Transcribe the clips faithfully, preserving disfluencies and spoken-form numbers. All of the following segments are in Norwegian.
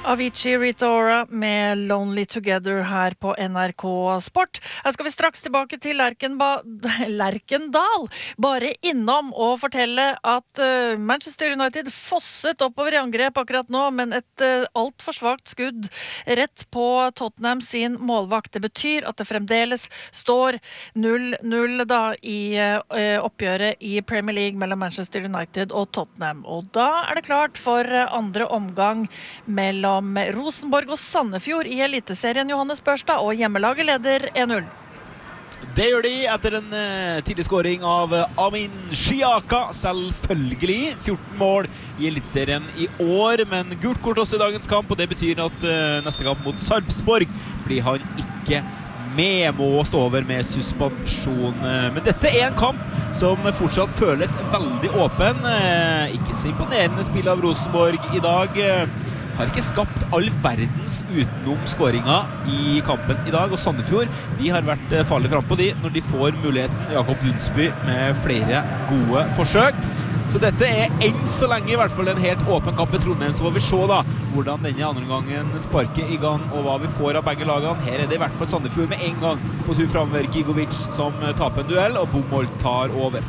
Avicii Rita Ora med Lonely Together her på N R K Sport. Her skal vi straks tilbake til Lerkenba- Lerkendal. Bare innom og fortelle at uh, Manchester United fosset oppover i angrep akkurat nå, men et uh, alt for svagt skudd rett på Tottenham sin målvakt. Det betyr at det fremdeles står null null da i uh, oppgjøret i Premier League mellom Manchester United og Tottenham. Og da er det klart for uh, andre omgang mellom Rosenborg og Sandefjord i Eliteserien. Johannes Børstad og hjemmelaget leder en null. Det gjør de etter en uh, tidlig scoring av uh, Amin Shiaka, selvfølgelig fjorten mål i Eliteserien i år, men gult kort også i dagens kamp, og det betyr at uh, neste kamp mot Sarpsborg blir han ikke med, må stå over med suspensjon. Uh, men dette er en kamp som fortsatt føles veldig åpen. Uh, ikke så imponerende spill av Rosenborg i dag. Uh, har ikke skapt all verdens utenom skåringa i kampen i dag, og Sandefjord, de har vært farlig frem på de når de får muligheten. Jakob Dunsby med flere gode forsøk. Så dette er enn så lenge i hvert fall en helt åpen kamp i Trondheim, så får vi se da hvordan denne andre gangen sparker i gang, og hva vi får av begge lagene. Her er det i hvert fall Sandefjord med en gang på tur fremover. Gigovic som taper en duell, og Bomolt tar over.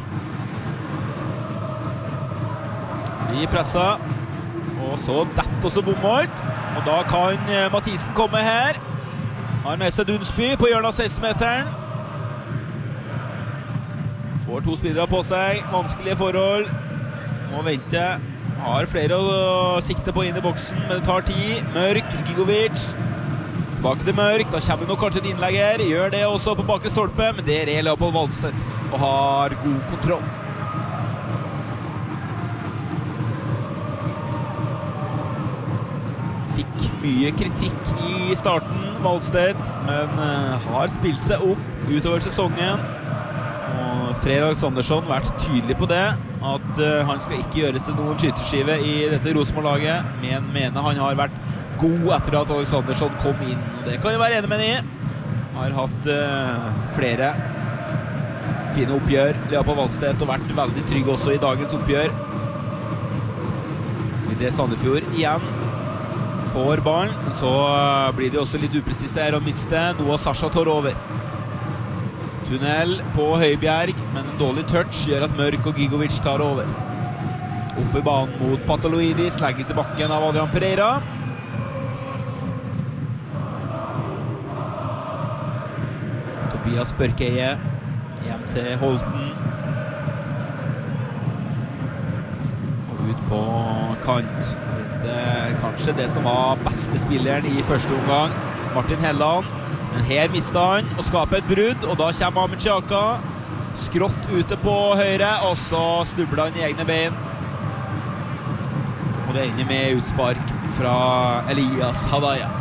Vi presser. Og så dett også Bomolt, og da kan Mathisen komme her. Har med seg Dunsby på hjørnet av seksten-meteren. Får to spillere på seg, vanskelige forhold. Må vente, har flere å sikte på inn i boksen, men det tar tid. Mørk, Gigovic. Tilbake til Mørk, da kommer det nok kanskje et innlegg her. Gjør det også på bakre stolpe, men det er Leopold Waldstedt og har god kontroll. Fikk mye kritikk i starten, Waldstedt, men uh, har spilt seg opp utover sesongen. Og Fred Alexandersson har vært tydelig på det, at uh, han skal ikke gjøres til noen skyterskive i dette Rosenborg-laget, men mener han har vært god etter at Alexandersson kom inn. Og det kan jeg være enig med i. Har hatt uh, flere fine oppgjør, Leopold Waldstedt, og vært veldig trygg også i dagens oppgjør. I det Sandefjord igjen får ballen, så blir det også litt upresise her å miste. Noah Sasha tar over. Tunnel på Høibjerg, men en dårlig touch gjør at Mørk og Gigovic tar over. Opp i banen mot Pataloidis, legges i bakken av Adrian Pereira. Tobias Børkeie hjem til Holten. Og ut på kant. Det, kanskje det som var beste spilleren i første omgang, Martin Helland, men her mistet han og skaper et brudd, og da kommer Amin Shiaka skrått ute på høyre, og så snubler han i egne bein, og det ender med utspark fra Elias Hadaya.